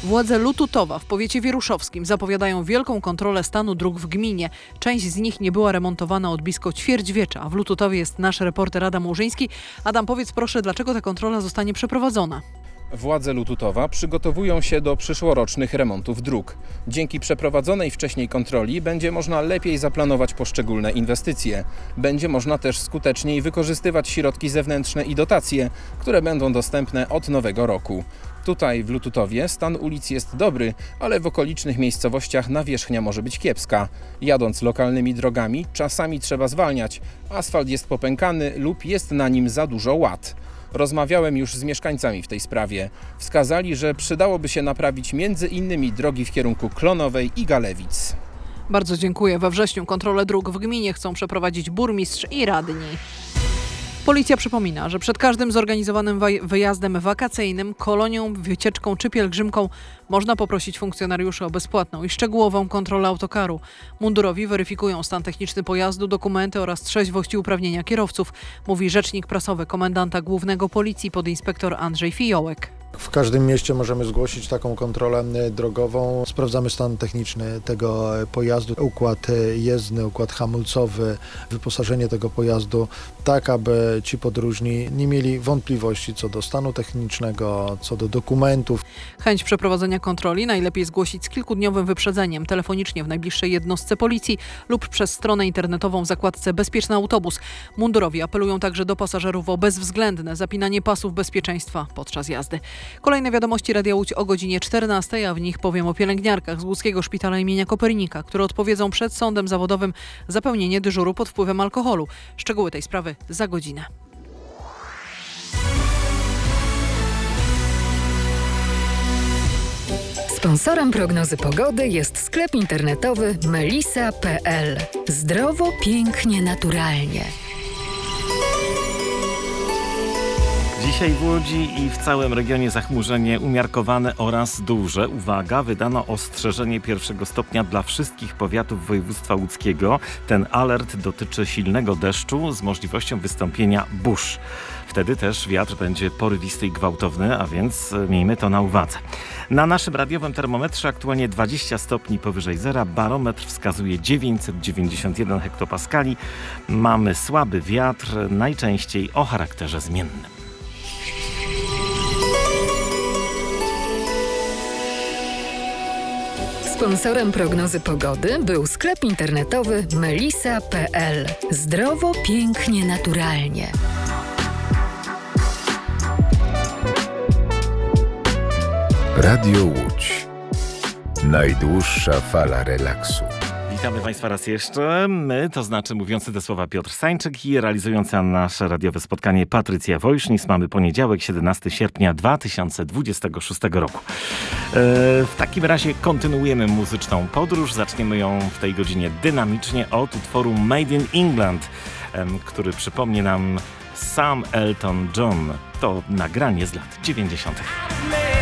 Władze Lututowa w powiecie wieruszowskim zapowiadają wielką kontrolę stanu dróg w gminie. Część z nich nie była remontowana od blisko ćwierćwiecza, a w Lututowie jest nasz reporter Adam Łużyński. Adam, powiedz proszę, dlaczego ta kontrola zostanie przeprowadzona? Władze Lututowa przygotowują się do przyszłorocznych remontów dróg. Dzięki przeprowadzonej wcześniej kontroli będzie można lepiej zaplanować poszczególne inwestycje. Będzie można też skuteczniej wykorzystywać środki zewnętrzne i dotacje, które będą dostępne od nowego roku. Tutaj w Lututowie stan ulic jest dobry, ale w okolicznych miejscowościach nawierzchnia może być kiepska. Jadąc lokalnymi drogami czasami trzeba zwalniać. Asfalt jest popękany lub jest na nim za dużo łat. Rozmawiałem już z mieszkańcami w tej sprawie. Wskazali, że przydałoby się naprawić między innymi drogi w kierunku Klonowej i Galewic. Bardzo dziękuję. We wrześniu kontrolę dróg w gminie chcą przeprowadzić burmistrz i radni. Policja przypomina, że przed każdym zorganizowanym wyjazdem wakacyjnym, kolonią, wycieczką czy pielgrzymką można poprosić funkcjonariuszy o bezpłatną i szczegółową kontrolę autokaru. Mundurowi weryfikują stan techniczny pojazdu, dokumenty oraz trzeźwość i uprawnienia kierowców, mówi rzecznik prasowy komendanta głównego policji podinspektor Andrzej Fijołek. W każdym mieście możemy zgłosić taką kontrolę drogową. Sprawdzamy stan techniczny tego pojazdu, układ jezdny, układ hamulcowy, wyposażenie tego pojazdu, tak aby ci podróżni nie mieli wątpliwości co do stanu technicznego, co do dokumentów. Chęć przeprowadzenia kontroli najlepiej zgłosić z kilkudniowym wyprzedzeniem, telefonicznie w najbliższej jednostce policji lub przez stronę internetową w zakładce Bezpieczny autobus. Mundurowi apelują także do pasażerów o bezwzględne zapinanie pasów bezpieczeństwa podczas jazdy. Kolejne wiadomości Radia Łódź o godzinie 14, a w nich powiem o pielęgniarkach z Łódzkiego Szpitala imienia Kopernika, które odpowiedzą przed sądem zawodowym za pełnienie dyżuru pod wpływem alkoholu. Szczegóły tej sprawy za godzinę. Sponsorem prognozy pogody jest sklep internetowy melisa.pl. Zdrowo, pięknie, naturalnie. Dzisiaj w Łodzi i w całym regionie zachmurzenie umiarkowane oraz duże. Uwaga, wydano ostrzeżenie pierwszego stopnia dla wszystkich powiatów województwa łódzkiego. Ten alert dotyczy silnego deszczu z możliwością wystąpienia burz. Wtedy też wiatr będzie porywisty i gwałtowny, a więc miejmy to na uwadze. Na naszym radiowym termometrze aktualnie 20 stopni powyżej zera. Barometr wskazuje 991 hektopaskali. Mamy słaby wiatr, najczęściej o charakterze zmiennym. Sponsorem prognozy pogody był sklep internetowy melisa.pl. Zdrowo, pięknie, naturalnie. Radio Łódź. Najdłuższa fala relaksu. Witamy Państwa raz jeszcze. My, to znaczy mówiący te słowa Piotr Sańczyk i realizująca nasze radiowe spotkanie Patrycja Wojsznis. Mamy poniedziałek, 17 sierpnia 2026 roku. W takim razie kontynuujemy muzyczną podróż. Zaczniemy ją w tej godzinie dynamicznie od utworu Made in England, który przypomni nam sam Elton John. To nagranie z lat 90.